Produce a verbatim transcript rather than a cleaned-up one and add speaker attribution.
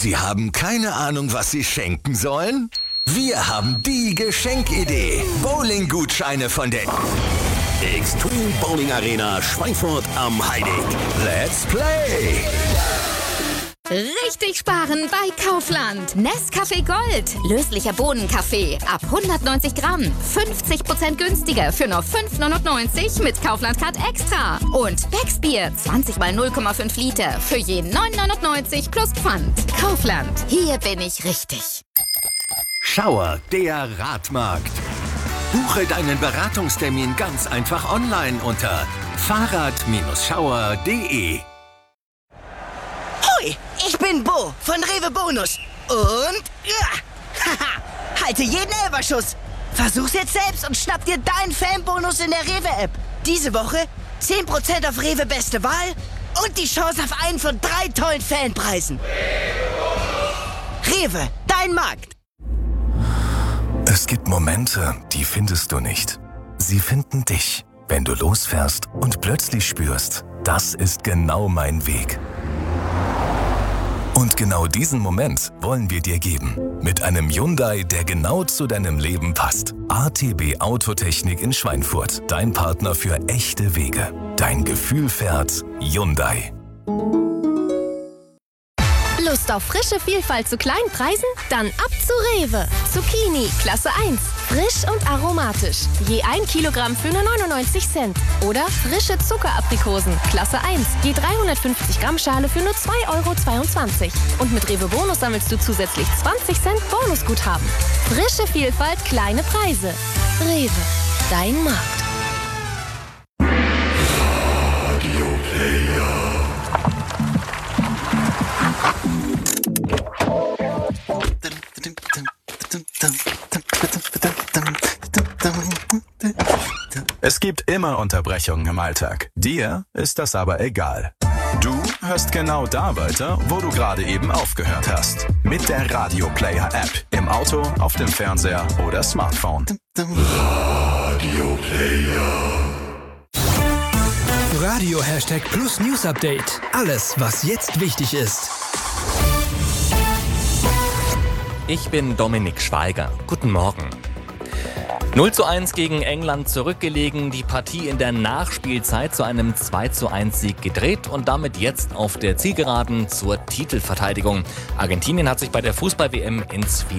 Speaker 1: Sie haben keine Ahnung, was Sie schenken sollen? Wir haben die Geschenkidee. Bowling-Gutscheine von der
Speaker 2: Extreme Bowling Arena Schweinfurt am Heideck.
Speaker 1: Let's Play!
Speaker 3: Richtig sparen bei Kaufland. Nescafé Gold. Löslicher Bohnenkaffee. Ab hundertneunzig Gramm. fünfzig Prozent günstiger für nur fünf neunundneunzig mit Kaufland Card Extra. Und Becks Bier. zwanzig mal null Komma fünf Liter. Für je neun neunundneunzig plus Pfand. Kaufland. Hier bin ich richtig.
Speaker 1: Schauer, der Radmarkt. Buche deinen Beratungstermin ganz einfach online unter fahrrad Schauer punkt de.
Speaker 4: Hoi, ich bin Bo von Rewe Bonus. Und ja, haha, halte jeden Elferschuss. Versuch's jetzt selbst und schnapp dir deinen Fanbonus in der Rewe-App. Diese Woche zehn Prozent auf Rewe Beste Wahl und die Chance auf einen von drei tollen Fanpreisen. Rewe, dein Markt.
Speaker 5: Es gibt Momente, die findest du nicht. Sie finden dich, wenn du losfährst und plötzlich spürst, das ist genau mein Weg. Und genau diesen Moment wollen wir dir geben. Mit einem Hyundai, der genau zu deinem Leben passt. A T B Autotechnik in Schweinfurt. Dein Partner für echte Wege. Dein Gefühl fährt Hyundai.
Speaker 6: Lust auf frische Vielfalt zu kleinen Preisen? Dann ab zu Rewe. Zucchini, Klasse eins. Frisch und aromatisch. Je ein Kilogramm für nur neunundneunzig Cent. Oder frische Zuckeraprikosen, Klasse eins. Je dreihundertfünfzig Gramm Schale für nur zwei Euro zweiundzwanzig. Und mit Rewe Bonus sammelst du zusätzlich zwanzig Cent Bonusguthaben. Frische Vielfalt, kleine Preise. Rewe, dein Markt.
Speaker 7: Radio Player.
Speaker 8: Es gibt immer Unterbrechungen im Alltag. Dir ist das aber egal. Du hörst genau da weiter, wo du gerade eben aufgehört hast. Mit der Radio Player App. Im Auto, auf dem Fernseher oder Smartphone.
Speaker 7: Radio Player.
Speaker 9: Radio Hashtag Plus News Update. Alles, was jetzt wichtig ist.
Speaker 10: Ich bin Dominik Schweiger. Guten Morgen. null zu eins gegen England zurückgelegen, die Partie in der Nachspielzeit zu einem zwei zu eins Sieg gedreht und damit jetzt auf der Zielgeraden zur Titelverteidigung. Argentinien hat sich bei der Fußball-W M ins